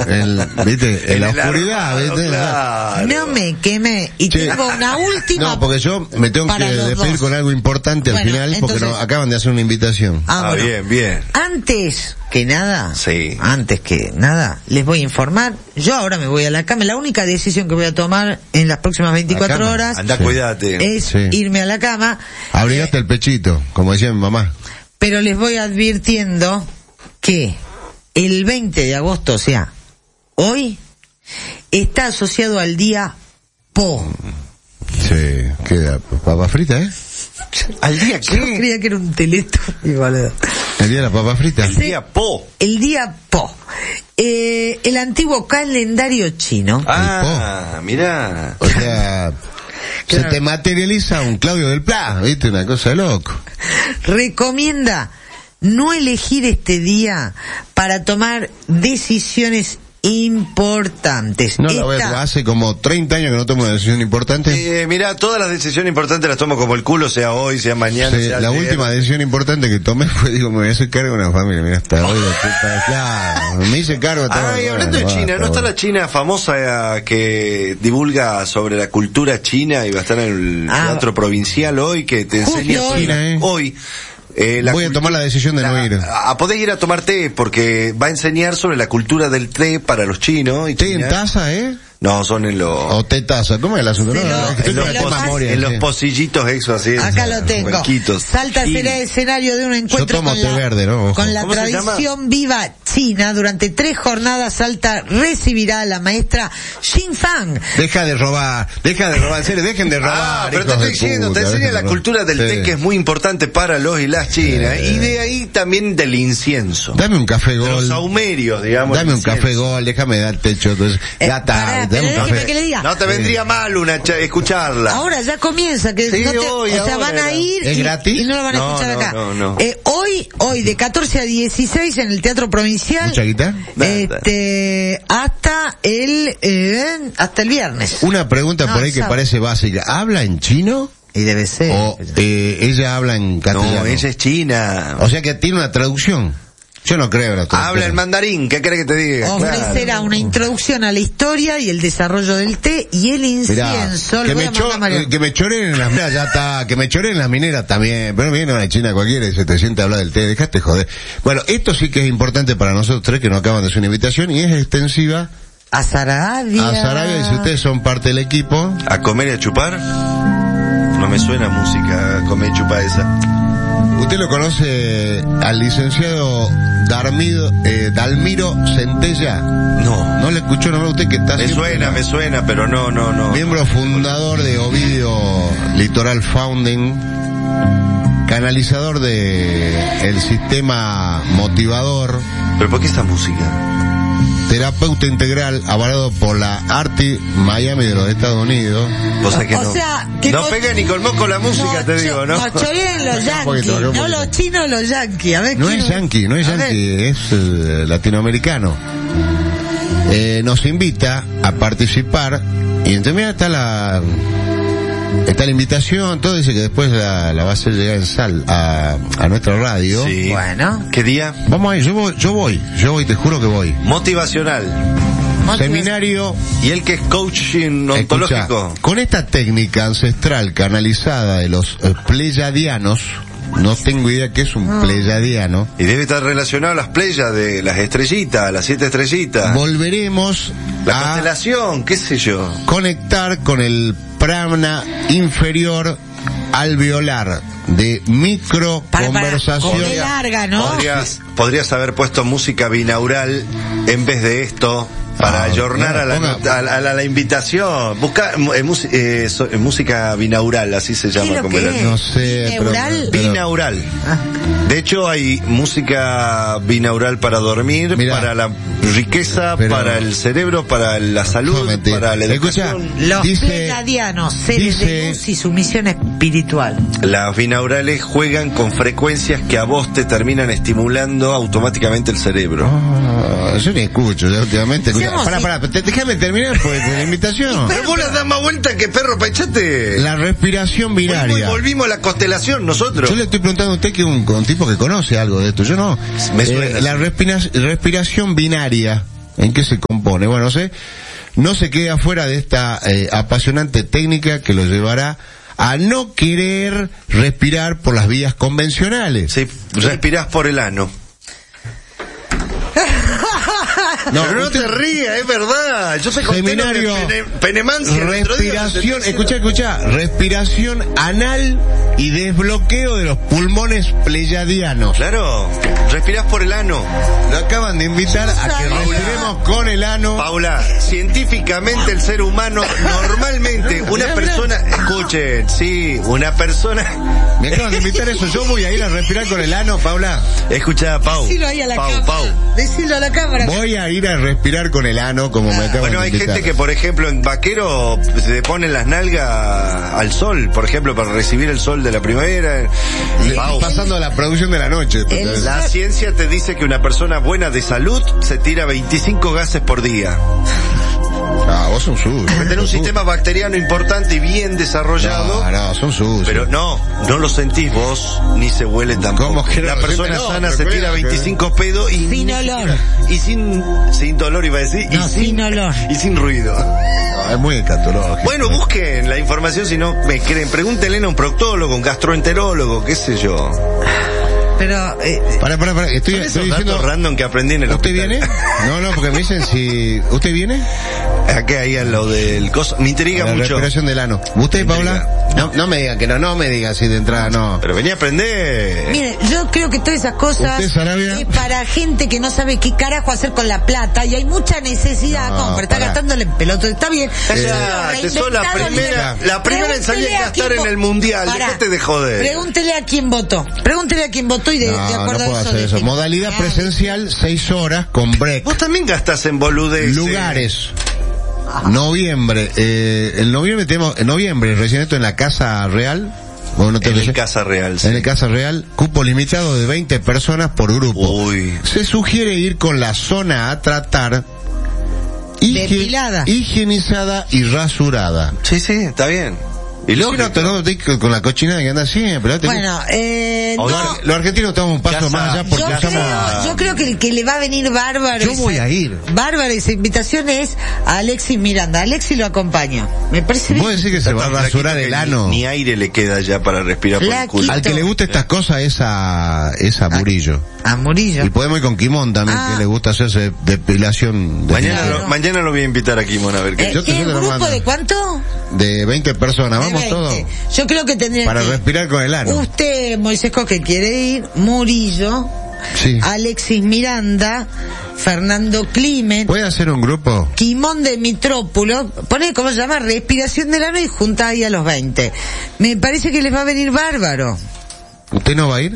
¿viste? En la oscuridad, ¿viste? Claro. No me queme. Y tengo una última. No, porque yo me tengo que despedir con algo importante al final, entonces, porque acaban de hacer una invitación. Bueno. Bien. Antes que nada, sí. Les voy a informar. Yo ahora me voy a la cama. La única decisión que voy a tomar en las próximas 24 horas. Anda, cuídate. Es irme a la cama. Abrigaste el pechito, como decía mi mamá. Pero les voy advirtiendo que el 20 de agosto, o sea, hoy, está asociado al día Po. Sí, queda papa frita, ¿eh? ¿Al día qué? Yo creía que era un teléfono. ¿El día de la papa frita? El día Po. El día Po. El antiguo calendario chino. Mirá. O sea, se te materializa un Claudio del Pla, ¿viste? Una cosa de loco. Recomienda no elegir este día para tomar decisiones importantes. No, hace como 30 años que no tomo una decisión importante. Mirá, todas las decisiones importantes las tomo como el culo, sea hoy, sea mañana, sea la última decisión importante que tomé fue, me voy a hacer cargo de una familia. Mirá, hasta hoy me hice cargo de todo. Y hablando de China, ¿no está la China famosa que divulga sobre la cultura china y va a estar en el teatro provincial hoy, que te enseña hoy? Voy a tomar la decisión de no ir. Podés ir a tomar té, porque va a enseñar sobre la cultura del té para los chinos. ¿Té en taza, No, son en los... O té taza, ¿cómo es el asunto? En los pocillitos eso así. Acá lo tengo. Huequitos. Salta será escenario de un encuentro con la tradición viva china. Durante 3 jornadas Salta recibirá a la maestra Xin Fang. Deja de robar, en serio, dejen de robar. Pero te estoy diciendo, te enseña la cultura del té, que es muy importante para los y las chinas, y de ahí también del incienso. Dame un café Gol. Los saumerios, digamos. Dame un café Gol, déjame dar techo. Entonces, ya está. Que le diga. No te vendría mal escucharla. Ahora ya comienza, que van a ir ¿Es gratis? Y no lo van a escuchar acá. No. Hoy de 14 a 16 en el Teatro Provincial. ¿Mucha guita? Hasta el viernes. Una pregunta por ahí que parece básica. ¿Habla en chino? Y debe ser. O ella habla en castellano. No, ella es china. O sea que tiene una traducción. Yo no creo la traducción. Habla el mandarín, ¿qué crees que te diga? Ofrecerá una introducción a la historia y el desarrollo del té y el incienso. Mirá, que me choren en las mineras, ya está. Que me choren en las mineras también. Pero viene una china cualquiera y se te siente a hablar del té. Dejaste joder. Bueno, esto sí que es importante para nosotros tres que nos acaban de hacer una invitación y es extensiva a Sarabia. Y si ustedes son parte del equipo. ¿A comer y a chupar? No me suena música, comer y chupar esa. ¿Usted lo conoce al licenciado Dalmiro Centella? No. ¿No le escuchó nombrar usted que está Me suena, pero no. Miembro fundador de Ovidio Litoral Founding, canalizador de el sistema motivador. ¿Pero por qué esta música? Terapeuta integral avalado por la ARTI Miami de los Estados Unidos. No pega ni con moco la música, te digo, ¿no? Los yanquis, no los chinos, los yanquis. A ver, no es yankee, es latinoamericano. Nos invita a participar y entonces está la invitación, todo dice que después la va a hacer llegar en sal a nuestra radio. Sí. Bueno. ¿Qué día? Vamos a ir, yo voy, te juro que voy. Motivacional. Seminario. ¿Y el que es coaching ontológico? Con esta técnica ancestral canalizada de los pleyadianos, no tengo idea qué es un pleyadiano. Y debe estar relacionado a las playas de las estrellitas, las 7 estrellitas. Volveremos la constelación, qué sé yo. Conectar con el prana inferior alveolar de micro conversación. Larga, ¿no? Podrías haber puesto música binaural en vez de esto. Para ayornar a la invitación. Busca música binaural, así se llama. No sé. Binaural. De hecho, hay música binaural para dormir, para la riqueza, para el cerebro, para la salud, para la educación. Los pleyadianos, seres de luz y su misión espiritual. Las binaurales juegan con frecuencias que a vos te terminan estimulando automáticamente el cerebro. Yo ni escucho, ya últimamente. Pará, déjame terminar pues, de la invitación. Pero vos la das más vuelta que perro, pechate. La respiración binaria. Volvimos a la constelación nosotros. Yo le estoy preguntando a usted que un tipo que conoce algo de esto. Yo no. Me suena. La respiración binaria, ¿en qué se compone? pulmones. Bueno, no se quede afuera de esta apasionante técnica que lo llevará a no querer respirar por las vías convencionales. Sí, respirás por el ano. No, pero no te rías, es verdad. Yo te conté seminario penemancia. Respiración, escucha, respiración anal y desbloqueo de los pulmones pleyadianos. Claro, respirás por el ano. Lo acaban de invitar a que respiremos con el ano. Paula, científicamente el ser humano, normalmente, una persona, escuchen, sí, una persona... Me acaban de invitar eso, yo voy a ir a respirar con el ano, Paula. Escucha, Pau. Decilo ahí a la cámara. Pau. Decilo a la cámara. Voy a ir a respirar con el ano, como me acaban Bueno, de hay invitar. gente que, por ejemplo, en vaquero se ponen las nalgas al sol, por ejemplo, para recibir el sol de la primavera. Pau. Pasando a la producción de la noche. La ciencia te dice que una persona buena de salud se tira 25 gases por día. Ah, vos sos sucio. Tener un sistema bacteriano importante y bien desarrollado. No, son sucios. Pero no lo sentís vos, ni se huele tampoco. ¿Cómo que no? La persona No, sana pero se tira cuidado, 25 pedos y... Sin olor. Y sin dolor iba a decir. No, y sin olor. Y sin ruido. No, es muy escatológico. Bueno, busquen la información si no me creen. Pregúntenle a un proctólogo, un gastroenterólogo, qué sé yo. Pero, Para, estoy Esos diciendo... datos random que aprendí en el ¿Usted hospital. viene? No, porque me dicen si... ¿Usted viene? Aquí ahí a lo del coso. Me intriga La mucho. respiración del ano. ¿Usted, Me Paula? No me diga que no me diga así de entrada, no. Pero venía a aprender. mire, yo creo que todas esas cosas ¿Usted, Sarabia? es para gente que no sabe qué carajo hacer con la plata y hay mucha necesidad, No, como está pará. gastándole en pelotas. Está bien. Cállate, sos la primera en salir a gastar en el mundial. Dejate de joder. Pregúntele a quién votó. Pregúntele a quién votó y de acuerdo no puedo a eso. hacer eso. define. Modalidad presencial, 6 horas, con break. Vos también gastás en boludeces. Lugares. Noviembre. En noviembre, recién esto en la Casa Real. Bueno, En el Casa Real, sí. En el Casa Real, cupo limitado de 20 personas por grupo. Uy. Se sugiere ir con la zona a tratar Depilada. higienizada y rasurada. Sí, está bien. Y No, lógico. no, con la cochinada que anda siempre. Bueno, no. Los argentinos estamos un paso Casa. más allá porque Yo creo que el que le va a venir bárbaro. Yo voy a ir. Bárbaro, esa invitación es a Alexis Miranda. Alexis lo acompaña. Me parece bien. ¿Vos decís que se va a rasurar el ano? Ni aire le queda ya para respirar por el Flaquito. culo. Al que le guste estas cosas es a Murillo. A Murillo. Y podemos ir con Quimón también, que le gusta hacerse depilación. Mañana lo voy a invitar a Kimon a ver qué. yo te ¿Qué lo grupo mando. de cuánto? De 20 personas, De vamos 20. todos. Yo creo que tendría Para que... respirar con el ano. Usted, Moisés Coque, quiere ir, Murillo, Sí. Alexis Miranda, Fernando Climent, ¿Puede hacer un grupo? Quimón de Mitrópulo, pone cómo se llama, respiración del ano y junta ahí a los 20. Me parece que les va a venir bárbaro. ¿Usted no va a ir?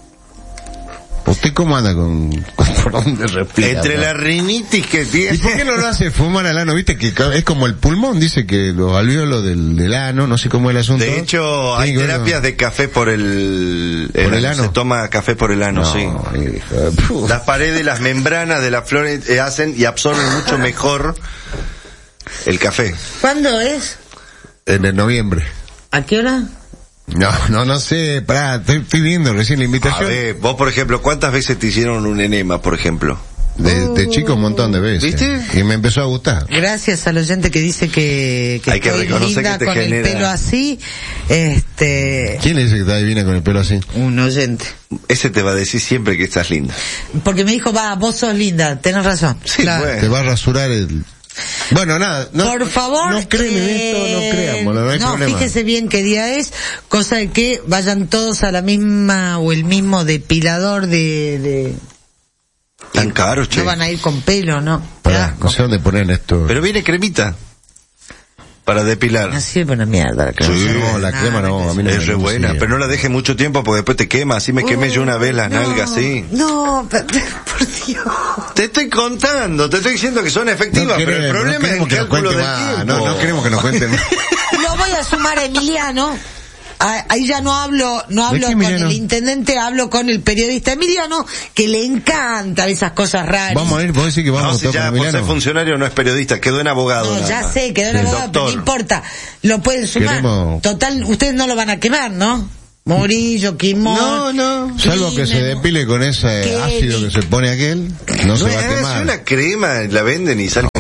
¿Usted cómo anda con por dónde respira? Entre ¿no? la rinitis que tiene. ¿Y por qué no lo hace fumar al ano? Viste que es como el pulmón, dice que los alvéolos del ano, no sé cómo es el asunto. De hecho, hay Tiene que ver terapias de café por el ano. Se toma café por el ano, No, sí. hijo de puta. Las paredes, las membranas de la flor hacen y absorben mucho mejor el café. ¿Cuándo es? En el noviembre. ¿A qué hora? No sé, pará, estoy viendo recién la A invitación. ver, vos por ejemplo, ¿cuántas veces te hicieron un enema, por ejemplo? De chico un montón de veces. ¿Viste? Y me empezó a gustar. Gracias al oyente que dice que Hay que estoy reconocer linda que te con genera- el pelo así. ¿Quién le dice que está divina con el pelo así? Un oyente. Ese te va a decir siempre que estás linda. Porque me dijo, vos sos linda, tenés razón. Sí, Claro. bueno. Te va a rasurar el... Bueno, nada. Por favor, No creen en esto, no creámoslo, no hay problema. fíjese bien qué día es, cosa de que vayan todos a la misma o el mismo depilador de... Tan caro, che. No van a ir con pelo, ¿no? Qué Pará, asco. no sé dónde poner esto. Pero viene cremita para depilar. No sirve una mierda la crema. Sí, no, la crema no, a mí no Es me re buena, sirve. pero no la deje mucho tiempo porque después te quema. Así me quemé yo una vez las nalgas, sí. No, por Dios. Te estoy contando, te estoy diciendo que son efectivas, pero el problema es el que nos cálculo cuente del más. tiempo. No queremos que nos cuenten más. Lo voy a sumar a Emiliano. Ahí ya no hablo qué, con Emiliano? el intendente, hablo con el periodista Emiliano, que le encantan esas cosas raras. Vamos a ir, vos decís que vamos No, a si votar ya con por ser Emiliano. funcionario no es periodista, quedó en abogado. No, nada ya más. sé, quedó en Sí. abogado, pero no Doctor. importa. Lo pueden sumar. Queremos- Total, ustedes no lo van a quemar, ¿no? Murillo, Quimón. No. Salvo que se depile con ese Kelly. ácido que se pone aquel, no se va a Es quemar. una crema, la venden y sale carísima.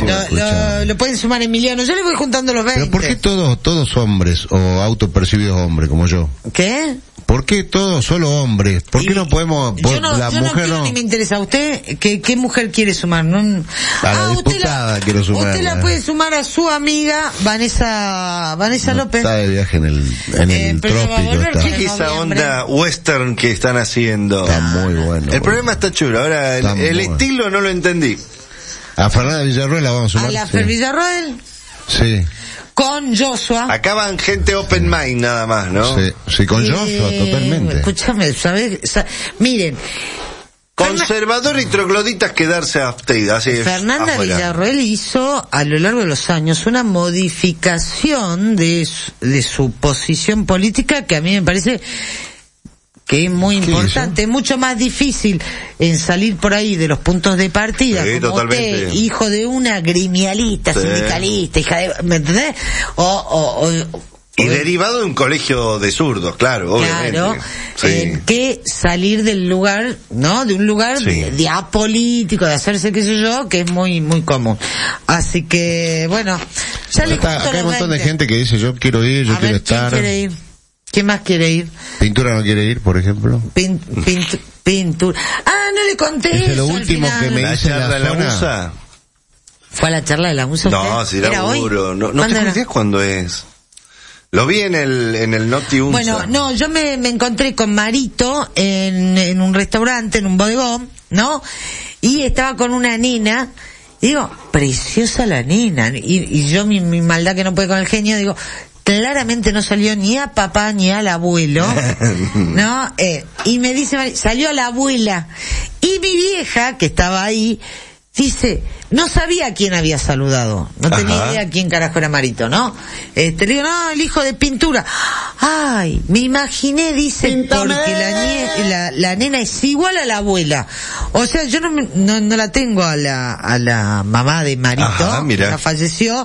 Lo pueden sumar Emiliano. Yo le voy juntando los 20. ¿Pero por qué todos hombres o autopercibidos hombres como yo? ¿Qué? ¿Por qué todos solo hombres? ¿Por qué no podemos? La yo mujer no. Ni me interesa. ¿Usted qué mujer quiere sumar? A la diputada quiero sumar. Usted la puede sumar a su amiga Vanessa López. Está de viaje en el trópico. ¿Qué es esa onda western que están haciendo? Está muy bueno. El problema está chulo. Ahora, el estilo no lo entendí. A Fernanda Villarroel la vamos a sumar. ¿A la Fer Villarroel? Sí. Con Joshua. Acaban gente open mind nada más, ¿no? Sí, con Joshua, totalmente. Escúchame, ¿sabes? Miren. Conservador y trogloditas quedarse así. Fernanda Villarroel hizo a lo largo de los años una modificación de su posición política que a mí me parece que es muy importante, es mucho más difícil en salir por ahí de los puntos de partida, sí, como totalmente. usted, hijo de una gremialista, sindicalista, hija de, ¿me entendés? Y derivado de un colegio de zurdos, claro, obviamente. Claro, sí. Que salir del lugar, ¿no? De un lugar de apolítico, de hacerse qué sé yo, que es muy, muy común. Así que, bueno, ya le cuento acá hay un montón de gente que dice, yo quiero ir, yo quiero estar. ¿Quién quiere ir? ¿Quién más quiere ir? Pintura no quiere ir, por ejemplo. Pintura. No le conté eso. Es lo último que me hice en la musa. ¿Fue a la charla de la musa? No, si era seguro. No te acordás cuándo es. Lo vi en el Noti Unsa. Bueno, no, yo me encontré con Marito en un restaurante, en un bodegón, ¿no? Y estaba con una nena. Digo, preciosa la nena. Y yo, mi maldad que no puede con el genio, digo, claramente no salió ni a papá ni al abuelo, ¿no? Y me dice, salió a la abuela. Y mi vieja, que estaba ahí, dice, no sabía a quién había saludado. No tenía idea quién carajo era Marito, ¿no? Le digo, no, el hijo de Pintura. Ay, me imaginé, dice, Píntame. porque la nena es igual a la abuela. O sea, yo no la tengo a la mamá de Marito, que ya falleció,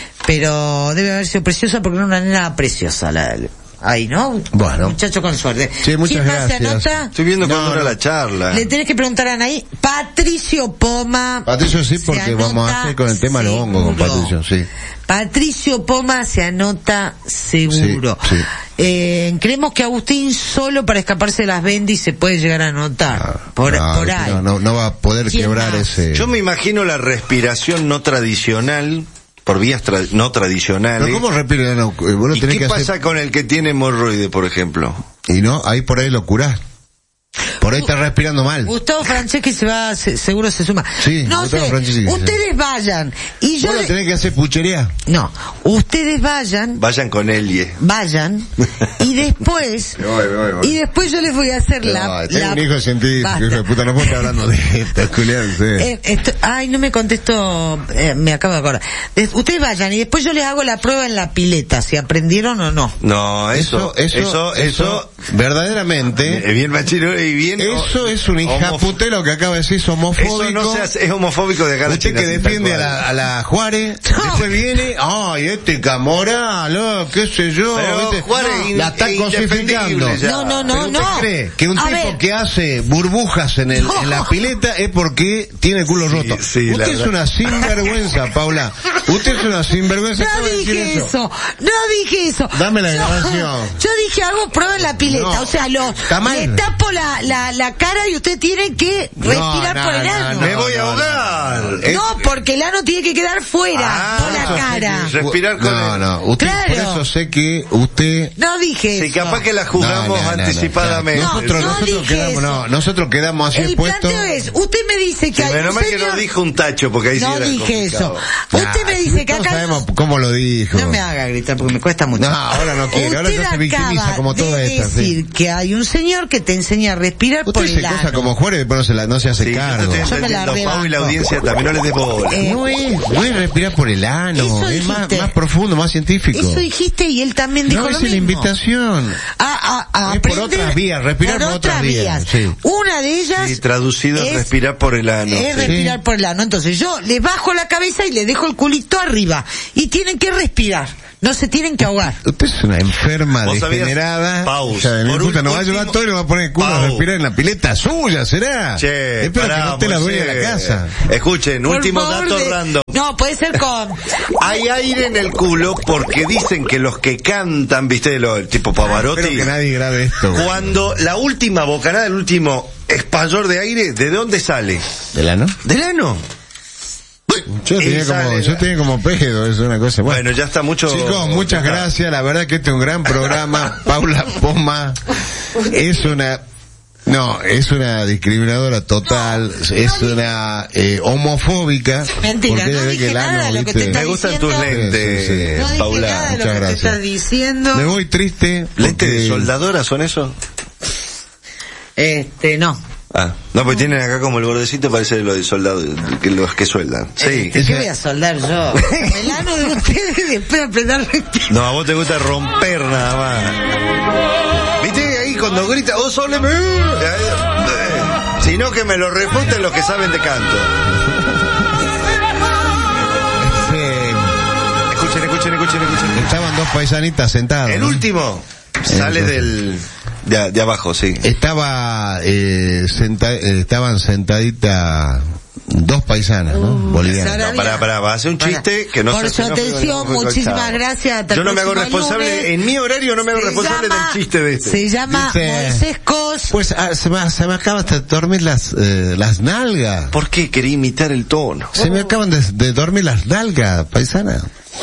pero debe haber sido preciosa porque era una nena preciosa. Ahí, ¿no? Bueno. Muchacho con suerte. Sí, muchas gracias. ¿Quién más se anota? Estoy viendo cuándo era la charla. Le tenés que preguntar a Anaí. Patricio Poma. Patricio sí, porque vamos a hacer con el tema los hongos con Patricio, sí. Patricio Poma se anota seguro. Sí. Creemos que Agustín solo para escaparse de las bendis se puede llegar a anotar. Por ahí. No va a poder quebrar ese. Yo me imagino la respiración no tradicional. Por vías no tradicionales. ¿Pero cómo respira? ¿Y qué pasa con el que tiene hemorroide, por ejemplo? Y no, ahí por ahí lo curás. Por ahí está respirando mal. Gustavo Franceschi seguro se suma. Sí, no sé, ustedes vayan. Y yo ¿Vos tenés que hacer puchería? No, ustedes vayan. Vayan con Elie. Vayan. Y después, voy. Y después yo les voy a hacer tengo un hijo científico, hijo de puta, no puedo estar hablando de esto, Julián, ay, no me contestó, me acabo de acordar. Ustedes vayan y después yo les hago la prueba en la pileta, si aprendieron o no. No, eso verdaderamente. Es bien machino y bien. Eso es un hijaputero que acaba de decir, es homofóbico. Eso no es homofóbico de cara. Usted que defiende a la Juárez, después viene, ay, Camoral, qué sé yo, Juárez la está cosificando. No. ¿Usted cree que un tipo que hace burbujas en la pileta es porque tiene el culo roto? Sí, usted es una sinvergüenza, Paula. Usted es una sinvergüenza. No dije eso. Dame la grabación. Yo dije hago prueba en la pileta, o sea, le tapo la cara y usted tiene que respirar por el ano. Me voy a ahogar. No, porque el ano tiene que quedar fuera, no la cara. Respirar con usted, claro. Por eso sé que usted. No dije eso. Si capaz que la juzgamos anticipadamente. Nosotros quedamos así expuestos. El planteo es, usted me dice que hay menos mal que no dijo un tacho, porque ahí no sí era dije complicado. eso. Usted me dice que acá. No sabemos cómo lo dijo. No me haga gritar porque me cuesta mucho. No, ahora no quiere. Ahora ya se victimiza como toda esta. Es decir, que hay un señor que te enseña a respirar por el ano. Cosa como Juárez, pero no se hace cargo. Yo me la Pau y la audiencia también no les dé bola. No es respirar por el ano, es más profundo, más científico. Eso dijiste y él también dijo lo mismo. No, es la invitación. Es por otras vías, respirar por otras vías. Sí. Una de ellas... Sí, traducido es respirar por el ano. Es respirar por el ano. Entonces yo les bajo la cabeza y les dejo el culito arriba. Y tienen que respirar. No se tienen que ahogar. Usted es una enferma degenerada. Pausa. No va a llevar todo y le va a poner el culo a respirar en la pileta suya, ¿será? Che, espero que no esté la dueña de la casa. Escuchen, último dato random. No, puede ser con... Hay aire en el culo porque dicen que los que cantan, viste, el tipo Pavarotti. Espero que nadie grabe esto. Cuando la última bocanada, el último espallor de aire, ¿de dónde sale? ¿Del ano? ¿Del ano? Yo tenía como pedo, es una cosa. Bueno, ya está mucho. Chicos, muchas gracias. La verdad que este es un gran programa. Paula Poma es una discriminadora total, es una homofóbica. Mentira, no dije nada de lo que te está Me gustan diciendo. tus lentes, No dije Paula. nada de lo Muchas que te gracias. estás diciendo. Me voy triste. ¿Lentes de porque- soldadora son eso? No. Ah, no, pues tienen acá como el bordecito, parece lo de soldado, los que sueldan. Sí. ¿Qué voy a soldar yo? El ano de ustedes después de apretar. No, a vos te gusta romper nada más. ¿Viste? Ahí cuando grita, ¡oh, soleme! Sino que me lo refuten los que saben de canto. Escuchen. Estaban dos paisanitas sentadas. El ¿no? último sale de abajo, sí. Estaban sentaditas dos paisanas, ¿no? Bolivianas. No, pará, va a hacer un chiste que no Por se su atención, muchísimas gracias. Hasta el Yo no me hago próximo responsable, lunes. en mi horario no me hago Se responsable llama- del chiste de este. Se llama Dice- Moisés Cos. Pues se me acaban de dormir las nalgas. ¿Por qué? Quería imitar el tono. Se me acaban de dormir las nalgas, paisana.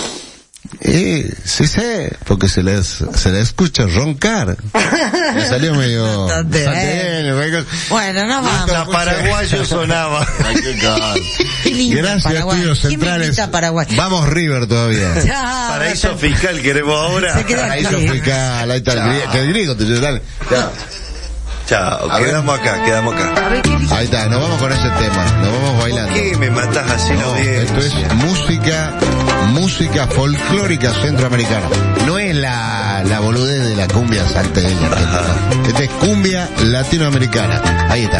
Sí sé, porque se les escucha roncar. Me salió medio... Bastante santiagueño, Bueno, no vamos. Hasta paraguayo sonaba. Qué lindo Gracias, Paraguay. estudios ¿Quién me centrales. invita a Paraguay? Vamos River todavía. Ya, Paraíso fiscal queremos ahora. Se queda Paraíso aquí. fiscal, ahí está el griego, que griego te dale. Chao, quedamos acá. A ver, ¿qué dice? Ahí está, nos vamos con ese tema, nos vamos ¿Por bailando. qué me matás así la No, audiencia? esto es música folclórica centroamericana. No es la boludez de la cumbia salteña. Esta es cumbia latinoamericana. Ahí está.